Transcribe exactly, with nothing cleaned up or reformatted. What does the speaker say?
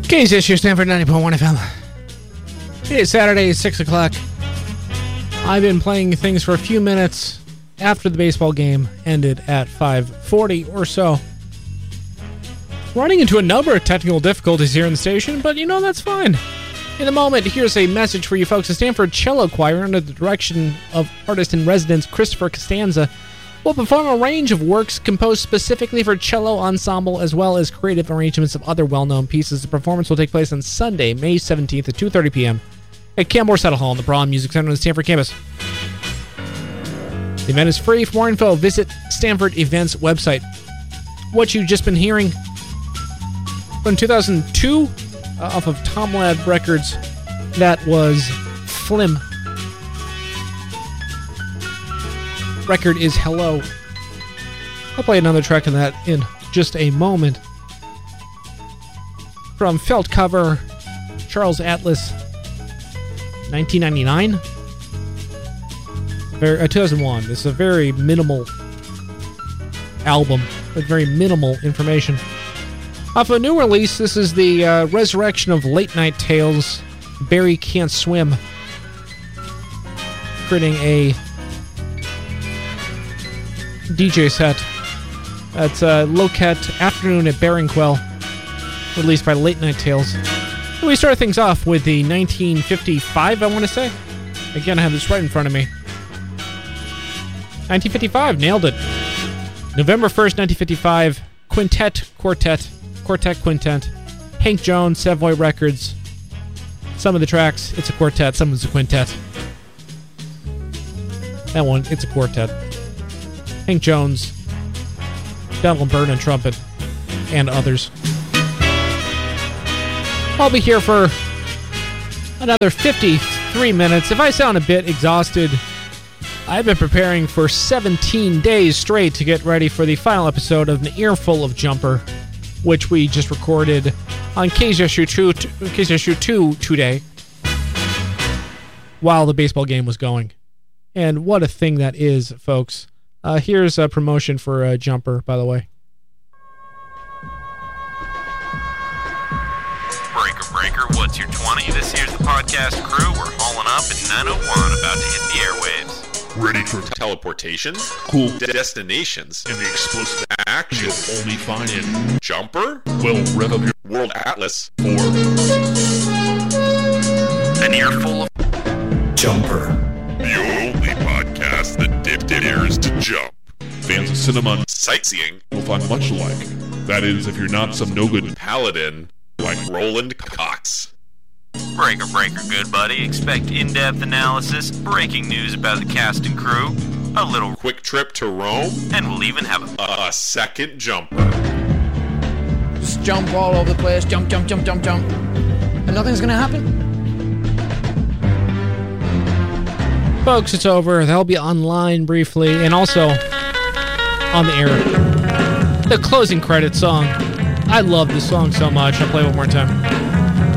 K Z S U Stanford ninety point one F M. It is Saturday, six o'clock. I've been playing things for a few minutes after the baseball game ended at five forty or so. Running into a number of technical difficulties here in the station, but you know, that's fine. In a moment, here's a message for you folks. The Stanford Cello Choir, under the direction of artist-in-residence Christopher Costanza, will perform a range of works composed specifically for cello ensemble, as well as creative arrangements of other well-known pieces. The performance will take place on Sunday, May seventeenth at two thirty p.m. at Campbell Settle Hall in the Braun Music Center on the Stanford campus. The event is free. For more info, visit Stanford Events website. What you've just been hearing from two thousand two, uh, off of Tom Ladd Records, that was Flim. Record is Hello. I'll play another track of that in just a moment. From Felt Cover, Charles Atlas, nineteen ninety-nine? Very, uh, two thousand one. This is a very minimal album with very minimal information. Off a new release, this is the uh, resurrection of Late Night Tales, Barry Can't Swim, creating a D J set. That's uh, Loquet Afternoon at Baringquell, released by Late Night Tales. And we start things off with the nineteen fifty-five, I want to say. Again, I have this right in front of me. nineteen fifty-five, nailed it. November first, nineteen fifty-five, Quintet Quartet, Quartet Quintet, Hank Jones, Savoy Records. Some of the tracks, it's a quartet, some of it's a quintet. That one, it's a quartet. Hank Jones, Donald Byrne on trumpet, and others. I'll be here for another fifty-three minutes. If I sound a bit exhausted, I've been preparing for seventeen days straight to get ready for the final episode of An Earful of Jumper, which we just recorded on K Z S U two, K Z S U two today, while the baseball game was going. And what a thing that is, folks. Uh, here's a promotion for a Jumper, by the way. Breaker, breaker, what's your twenty? This here's the podcast crew. We're hauling up at nine oh one, about to hit the airwaves. Ready for teleportation, cool de- destinations, and the explosive action you'll only find in Jumper? Well, rev up your World Atlas for An Earful of Jumper. The only podcast that dip dares to jump. Fans of cinema and sightseeing will find much alike. That is, if you're not some no-good paladin like Roland Cox. Breaker, breaker, good buddy. Expect in-depth analysis, breaking news about the cast and crew, a little quick trip to Rome, and we'll even have a, a, a second Jumper. Just jump all over the place, jump, jump, jump, jump, jump, and nothing's gonna happen. Folks, it's over. They'll be online briefly, and also on the air. The closing credits song. I love this song so much. I'll play it one more time.